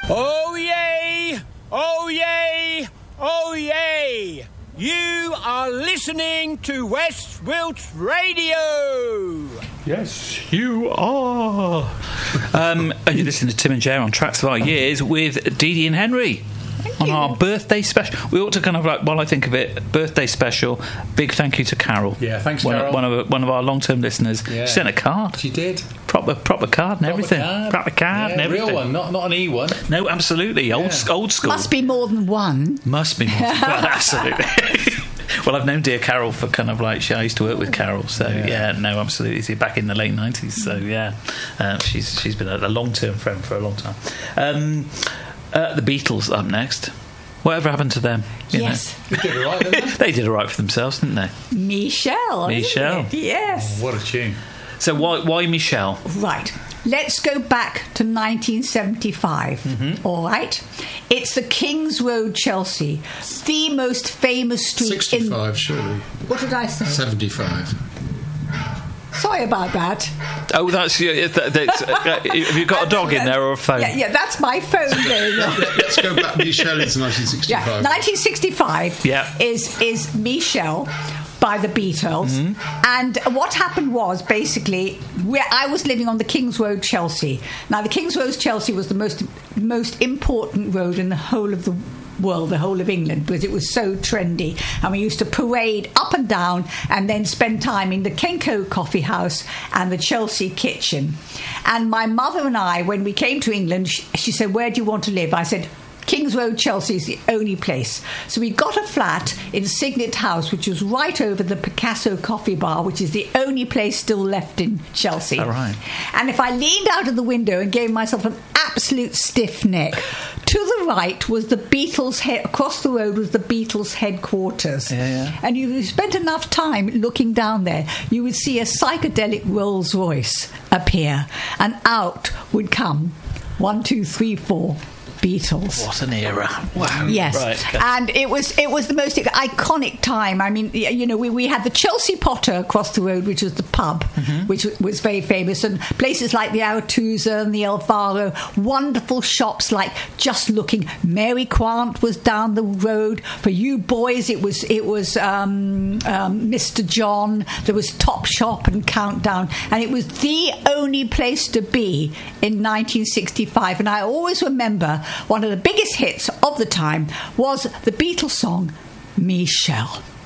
Oh yay! Oh yay! Oh yay! You are listening to West Wilts Radio. Yes, you are. And you're listening to Tim and Jerry on Tracks of Our Years with Dee Dee and Henry. On our birthday special. We ought to kind of like, while I think of it, birthday special, big thank you to Carol. Yeah, thanks, Carol. One of our long-term listeners. Yeah. She sent a card. She did. Proper card and everything. Proper card and everything. Real one, not an E one. No, absolutely. Old school. Must be more than one. Must be more than one, absolutely. Well, I've known dear Carol for kind of like, I used to work with Carol, so no, absolutely. See, back in the late 90s, so yeah. She's been a long-term friend for a long time. The Beatles up next. Whatever happened to them? Yes. They did all right, didn't they? They did all right for themselves, didn't they? Michelle. Yes. Oh, what a tune. So why Michelle? Right. Let's go back to 1975. Mm-hmm. All right. It's the King's Road, Chelsea, the most famous street 65, surely. What did I say? 75. Sorry about that. Oh, that's have you got a dog in there or a phone? Yeah, that's my phone going on. Let's go back. Michelle into 1965. Yeah, 1965 is Michelle by the Beatles. Mm-hmm. And what happened was, basically, I was living on the King's Road, Chelsea. Now, the King's Road, Chelsea was the most important road in the whole of the world, the whole of England, because it was so trendy, and we used to parade up and down and then spend time in the Kenko coffee house and the Chelsea kitchen. And my mother and I, when we came to England, she said, where do you want to live? I said, King's Road, Chelsea is the only place. So we got a flat in Signet House, which was right over the Picasso Coffee Bar, which is the only place still left in Chelsea. All right. And if I leaned out of the window and gave myself an absolute stiff neck, to the right was the Beatles, across the road was the Beatles headquarters. Yeah. And you spent enough time looking down there, you would see a psychedelic Rolls Royce appear, and out would come 1, 2, 3, 4 Beatles. What an era. Wow. Yes. Right, okay. And it was the most iconic time. I mean, you know, we had the Chelsea Potter across the road, which was the pub, mm-hmm. which was very famous, and places like the Aretusa and the Elvaro, wonderful shops like Just Looking. Mary Quant was down the road. For you boys, it was Mr. John. There was Top Shop and Countdown, and it was the only place to be in 1965. And I always remember one of the biggest hits of the time was the Beatles song, Michelle.